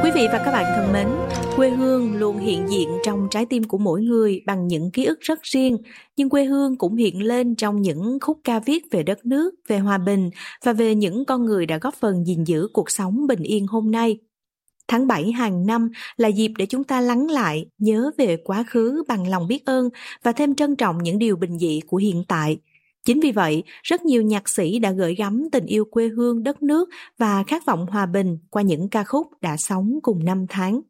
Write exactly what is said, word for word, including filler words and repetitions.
Quý vị và các bạn thân mến, quê hương luôn hiện diện trong trái tim của mỗi người bằng những ký ức rất riêng, nhưng quê hương cũng hiện lên trong những khúc ca viết về đất nước, về hòa bình và về những con người đã góp phần gìn giữ cuộc sống bình yên hôm nay. Tháng bảy hàng năm là dịp để chúng ta lắng lại, nhớ về quá khứ bằng lòng biết ơn và thêm trân trọng những điều bình dị của hiện tại. Chính vì vậy, rất nhiều nhạc sĩ đã gửi gắm tình yêu quê hương đất nước và khát vọng hòa bình qua những ca khúc đã sống cùng năm tháng.